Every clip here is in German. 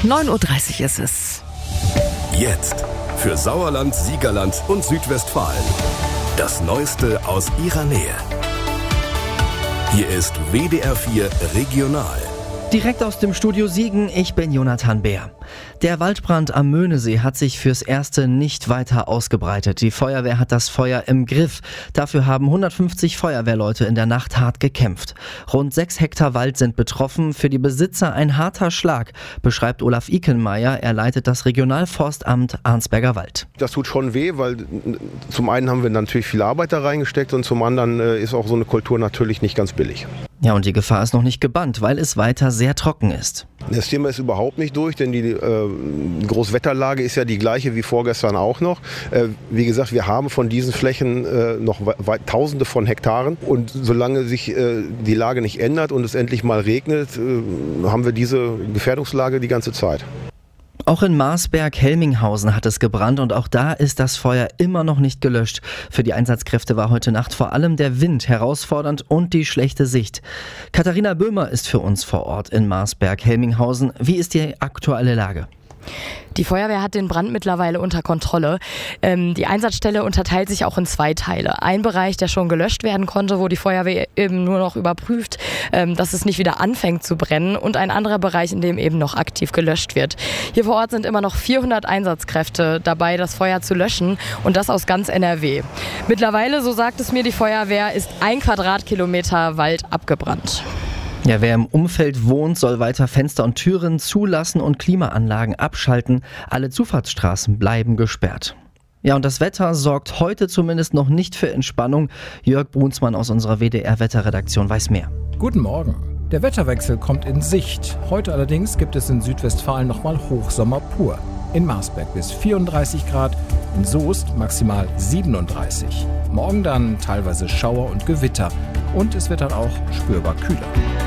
9:30 Uhr ist es. Jetzt für Sauerland, Siegerland und Südwestfalen. Das Neueste aus ihrer Nähe. Hier ist WDR 4 Regional. Direkt aus dem Studio Siegen, ich bin Jonathan Beer. Der Waldbrand am Möhnesee hat sich fürs Erste nicht weiter ausgebreitet. Die Feuerwehr hat das Feuer im Griff. Dafür haben 150 Feuerwehrleute in der Nacht hart gekämpft. Rund 6 Hektar Wald sind betroffen. Für die Besitzer ein harter Schlag, beschreibt Olaf Ikenmeier. Er leitet das Regionalforstamt Arnsberger Wald. Das tut schon weh, weil zum einen haben wir natürlich viel Arbeit da reingesteckt und zum anderen ist auch so eine Kultur natürlich nicht ganz billig. Ja, und die Gefahr ist noch nicht gebannt, weil es weiter sehr trocken ist. Das Thema ist überhaupt nicht durch, denn die Großwetterlage ist ja die gleiche wie vorgestern auch noch. Wie gesagt, wir haben von diesen Flächen noch Tausende von Hektaren. Und solange sich die Lage nicht ändert und es endlich mal regnet, haben wir diese Gefährdungslage die ganze Zeit. Auch in Marsberg-Helminghausen hat es gebrannt und auch da ist das Feuer immer noch nicht gelöscht. Für die Einsatzkräfte war heute Nacht vor allem der Wind herausfordernd und die schlechte Sicht. Katharina Böhmer ist für uns vor Ort in Marsberg-Helminghausen. Wie ist die aktuelle Lage? Die Feuerwehr hat den Brand mittlerweile unter Kontrolle. Die Einsatzstelle unterteilt sich auch in 2 Teile. Ein Bereich, der schon gelöscht werden konnte, wo die Feuerwehr eben nur noch überprüft, dass es nicht wieder anfängt zu brennen. Und ein anderer Bereich, in dem eben noch aktiv gelöscht wird. Hier vor Ort sind immer noch 400 Einsatzkräfte dabei, das Feuer zu löschen. Und das aus ganz NRW. Mittlerweile, so sagt es mir die Feuerwehr, ist 1 Quadratkilometer Wald abgebrannt. Ja, wer im Umfeld wohnt, soll weiter Fenster und Türen zulassen und Klimaanlagen abschalten. Alle Zufahrtsstraßen bleiben gesperrt. Ja, und das Wetter sorgt heute zumindest noch nicht für Entspannung. Jörg Brunsmann aus unserer WDR-Wetterredaktion weiß mehr. Guten Morgen. Der Wetterwechsel kommt in Sicht. Heute allerdings gibt es in Südwestfalen nochmal Hochsommer pur. In Marsberg bis 34 Grad, in Soest maximal 37. Morgen dann teilweise Schauer und Gewitter. Und es wird dann auch spürbar kühler.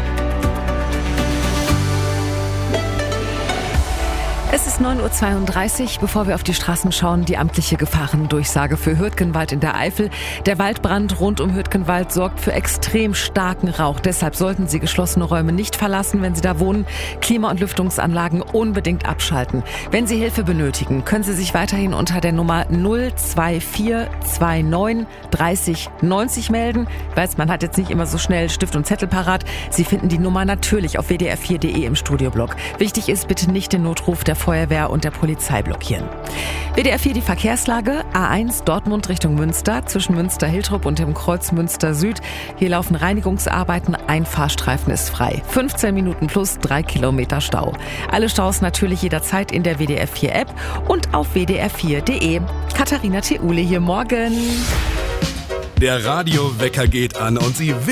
Es ist 9:32 Uhr, bevor wir auf die Straßen schauen, die amtliche Gefahrendurchsage für Hürtgenwald in der Eifel. Der Waldbrand rund um Hürtgenwald sorgt für extrem starken Rauch. Deshalb sollten Sie geschlossene Räume nicht verlassen, wenn Sie da wohnen. Klima- und Lüftungsanlagen unbedingt abschalten. Wenn Sie Hilfe benötigen, können Sie sich weiterhin unter der Nummer 02429 30 90 melden. Ich weiß, man hat jetzt nicht immer so schnell Stift und Zettel parat. Sie finden die Nummer natürlich auf wdr4.de im Studioblog. Wichtig ist, bitte nicht den Notruf der Feuerwehr und der Polizei blockieren. WDR 4 die Verkehrslage. A1 Dortmund Richtung Münster, zwischen Münster-Hiltrup und dem Kreuz Münster Süd. Hier laufen Reinigungsarbeiten, ein Fahrstreifen ist frei. 15 Minuten plus 3 Kilometer Stau. Alle Staus natürlich jederzeit in der WDR 4 App und auf wdr4.de. Katharina Theule hier morgen. Der Radiowecker geht an und Sie